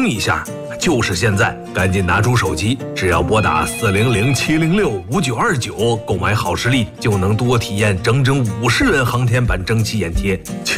一下？就是现在，赶紧拿出手机，只要拨打400-706-5929，购买好视力就能多体验整整50人航天版蒸汽眼贴。